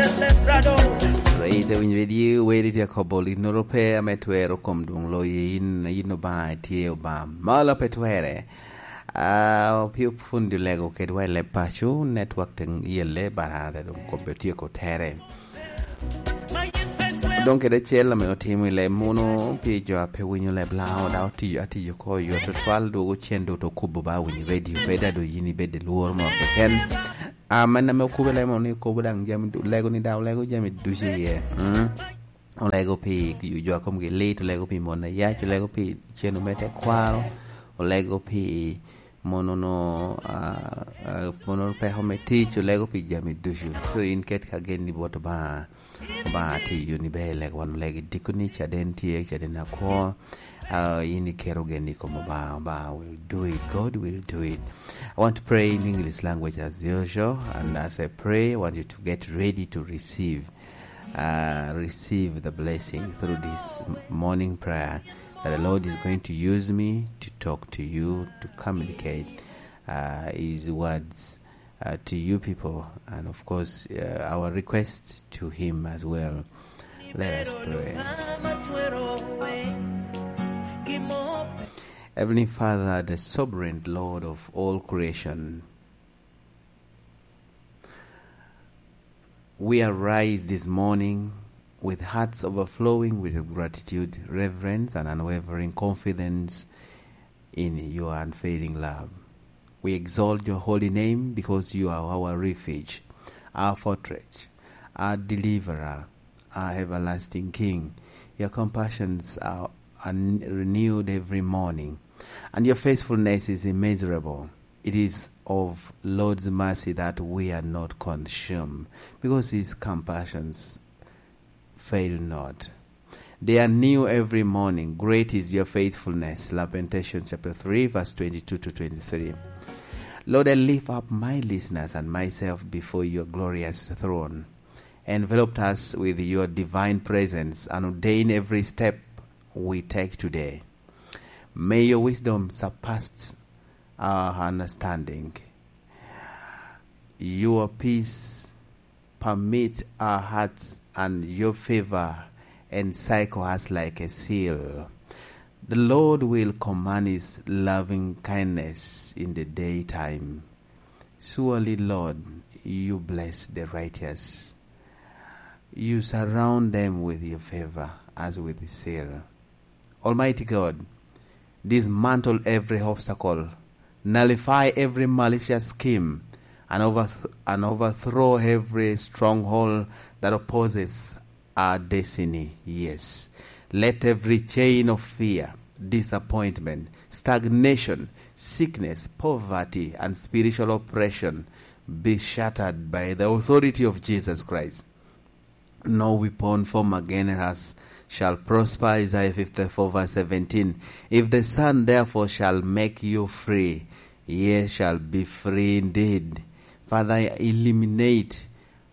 Rate when radio where it a couple in Europe metwero com dung lo in ba tie ba mala petwere più fundi lego che due le pachu network teng yelle barada dum computer ko tere donc de chela me otimi le mono pi jo ape winyo le blao da ati ko yo to twal do chendo to kubu ba wini radio beda do yini bede luor mo ke ken amana me kubele mo ni ko budang jam lego ni daw lego jam dushi ye lego pi yu jo kom ge late lego pi mona ya cho lego pi cheno mete kwaro lego pi mono no mono pe hometi cho lego pi jam dushi so in ket ka gen ni bot ba ti yuni be lego wan lego dikuni chaden tie chaden akwa yini kero geni komo ba will do it. God will do it. I want to pray in English language as usual, and as I pray, I want you to get ready to receive the blessing through this morning prayer that the Lord is going to use me to talk to you, to communicate His words to you people, and of course our request to Him as well. Let us pray. Heavenly Father, the sovereign Lord of all creation, we arise this morning with hearts overflowing with gratitude, reverence, and unwavering confidence in your unfailing love. We exalt your holy name because you are our refuge, our fortress, our deliverer, our everlasting King. Your compassions are renewed every morning, and your faithfulness is immeasurable. It is of Lord's mercy that we are not consumed, because his compassions fail not. They are new every morning. Great is your faithfulness. Lamentations chapter 3 verse 22 to 23. Lord, I lift up my listeners and myself before your glorious throne. Envelop us with your divine presence and ordain every step we take today. May your wisdom surpass our understanding. Your peace permit our hearts, and your favor encircle us like a seal. The Lord will command his loving kindness in the daytime. Surely, Lord, you bless the righteous. You surround them with your favor as with a seal. Almighty God, dismantle every obstacle, nullify every malicious scheme, and overthrow every stronghold that opposes our destiny. Yes, let every chain of fear, disappointment, stagnation, sickness, poverty, and spiritual oppression be shattered by the authority of Jesus Christ. No weapon formed against us shall prosper. Isaiah 54 verse 17. If the Son therefore shall make you free, ye shall be free indeed. Father, eliminate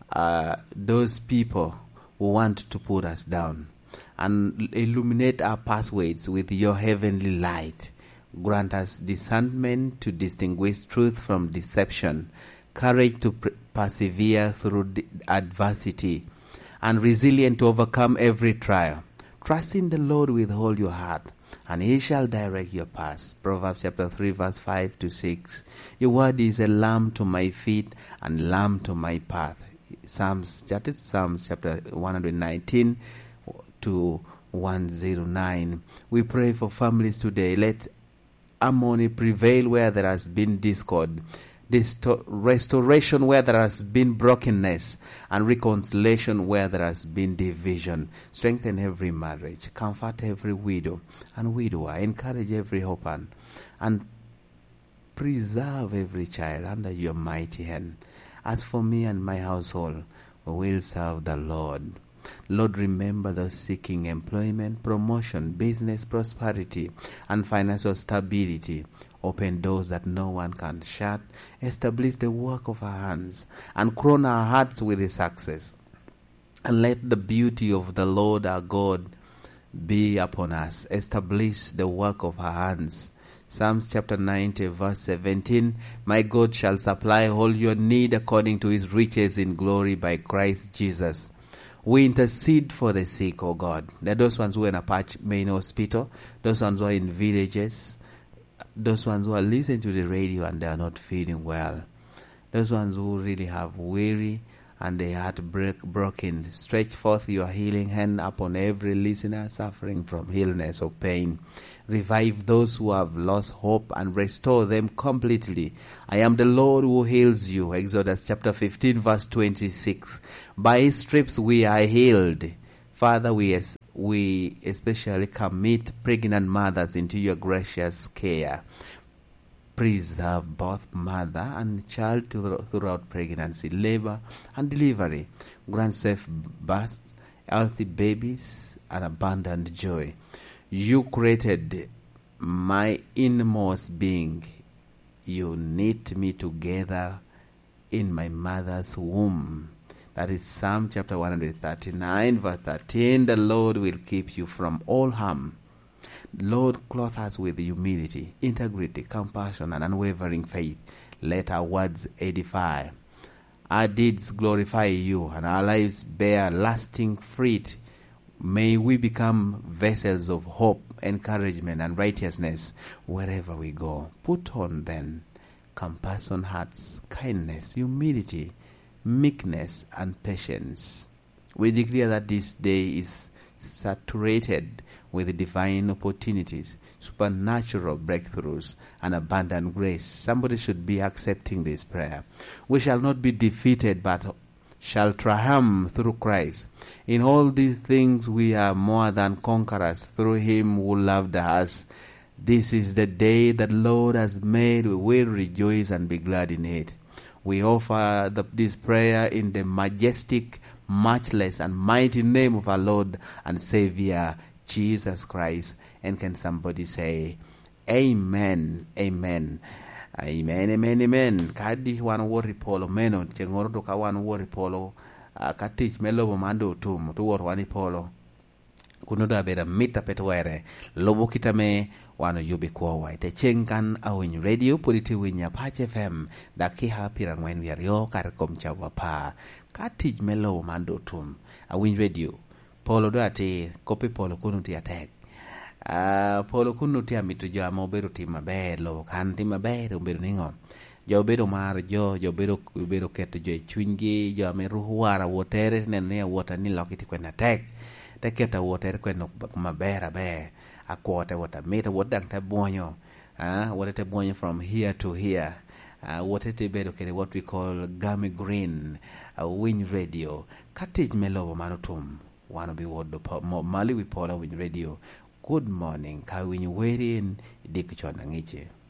those people who want to put us down, and illuminate our pathways with your heavenly light. Grant us discernment to distinguish truth from deception, courage to persevere through adversity, and resilience to overcome every trial. Trust in the Lord with all your heart, and he shall direct your path. Proverbs chapter 3 verse 5 to 6. Your word is a lamp to my feet and lamp to my path. Psalms chapter 119 to 109. We pray for families today. Let harmony prevail where there has been discord, restoration where there has been brokenness, and reconciliation where there has been division. Strengthen every marriage, comfort every widow and widower, encourage every orphan, and preserve every child under your mighty hand. As for me and my household, we will serve the Lord. Lord, remember those seeking employment, promotion, business prosperity, and financial stability. Open doors that no one can shut. Establish the work of our hands, and crown our hearts with his success. And let the beauty of the Lord our God be upon us. Establish the work of our hands. Psalms chapter 90 verse 17, my God shall supply all your need according to his riches in glory by Christ Jesus. We intercede for the sick, oh God. There are those ones who are in a patch main hospital, those ones who are in villages, those ones who are listening to the radio and they are not feeling well. Those ones who really have weary and they heart broken. Stretch forth your healing hand upon every listener suffering from illness or pain. Revive those who have lost hope and restore them completely. I am the Lord who heals you. Exodus chapter 15 verse 26. By his stripes we are healed. Father, we especially commit pregnant mothers into your gracious care. Preserve both mother and child throughout pregnancy, labor, and delivery. Grant safe births, healthy babies, and abundant joy. You created my innermost being. You knit me together in my mother's womb. That is Psalm chapter 139, verse 13. The Lord will keep you from all harm. Lord, clothe us with humility, integrity, compassion, and unwavering faith. Let our words edify. Our deeds glorify you, and our lives bear lasting fruit. May we become vessels of hope, encouragement, and righteousness wherever we go. Put on then compassion, hearts, kindness, humility, meekness, and patience. We declare that this day is saturated with divine opportunities, supernatural breakthroughs, and abundant grace. Somebody should be accepting this prayer. We shall not be defeated, but shall triumph through Christ. In all these things we are more than conquerors through him who loved us. This is the day that the Lord has made. We will rejoice and be glad in it. We offer this prayer in the majestic, matchless, and mighty name of our Lord and Savior, Jesus Christ. And can somebody say, Amen, Amen. Amen, amen, amen. Kadi wan wori polo meno chengoro to ka wan wori polo katich melobo mando tum to wor wani polo kuno da beda mita petwere lobo kitame wano yubi kwa wai te chengan awin radio puliti winya Pache FM daki hapi rangwen yario karikom chawa pa katich melobo mando tum awin radio polo do ati kopi polo kuno ti atek polo kunu tia mitu jo amo bedo tima ber lo kan tima ber bedo ningo jo bedo mar jo bedo keto jo chunygi jo ame ruhuara wotere ne wota ni lokiti kwena tek te keta wotere kwena maber abe akwote wota meta wodang te bonyo wote te bonyo from here to here wote te bedo kete what we call gummy green win radio katij melobo manutum wano bi wodo mali wi pola win radio. Good morning. Kawin werin dik chona ngiche.